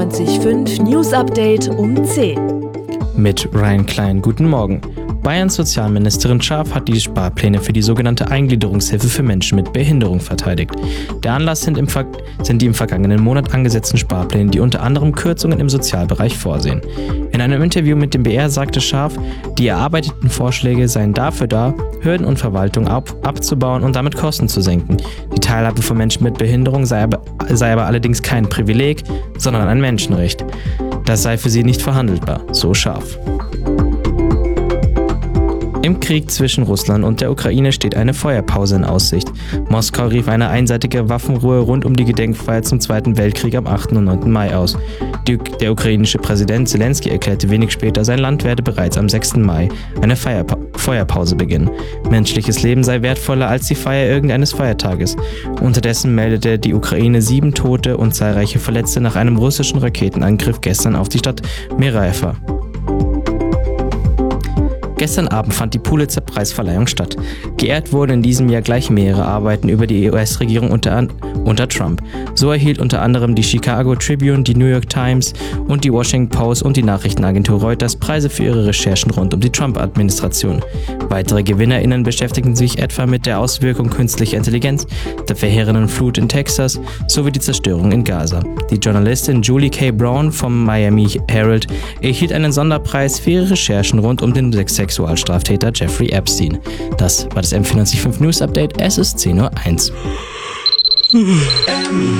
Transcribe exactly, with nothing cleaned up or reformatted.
vierundneunzig Komma fünf News Update um zehn. Mit Ryan Klein, guten Morgen. Bayerns Sozialministerin Schaaf hat die Sparpläne für die sogenannte Eingliederungshilfe für Menschen mit Behinderung verteidigt. Der Anlass sind, im Ver- sind die im vergangenen Monat angesetzten Sparpläne, die unter anderem Kürzungen im Sozialbereich vorsehen. In einem Interview mit dem B R sagte Schaaf, die erarbeiteten Vorschläge seien dafür da, Hürden und Verwaltung ab- abzubauen und damit Kosten zu senken. Die Teilhabe von Menschen mit Behinderung sei aber, sei aber allerdings kein Privileg, sondern ein Menschenrecht. Das sei für sie nicht verhandelbar, so Schaaf. Im Krieg zwischen Russland und der Ukraine steht eine Feuerpause in Aussicht. Moskau rief eine einseitige Waffenruhe rund um die Gedenkfeier zum Zweiten Weltkrieg am achten und neunten Mai aus. Die, der ukrainische Präsident Zelensky erklärte wenig später, sein Land werde bereits am sechsten Mai eine Feierpa- Feuerpause beginnen. Menschliches Leben sei wertvoller als die Feier irgendeines Feiertages. Unterdessen meldete die Ukraine sieben Tote und zahlreiche Verletzte nach einem russischen Raketenangriff gestern auf die Stadt Myraeva. Gestern Abend fand die Pulitzer-Preisverleihung statt. Geehrt wurden in diesem Jahr gleich mehrere Arbeiten über die U S-Regierung unter, unter Trump. So erhielt unter anderem die Chicago Tribune, die New York Times und die Washington Post und die Nachrichtenagentur Reuters Preise für ihre Recherchen rund um die Trump-Administration. Weitere GewinnerInnen beschäftigten sich etwa mit der Auswirkung künstlicher Intelligenz, der verheerenden Flut in Texas sowie die Zerstörung in Gaza. Die Journalistin Julie K. Brown vom Miami Herald erhielt einen Sonderpreis für ihre Recherchen rund um den Sexualstraftäter Jeffrey Epstein. Das war das M vierundneunzig Komma fünf News Update. Es ist zehn Uhr eins.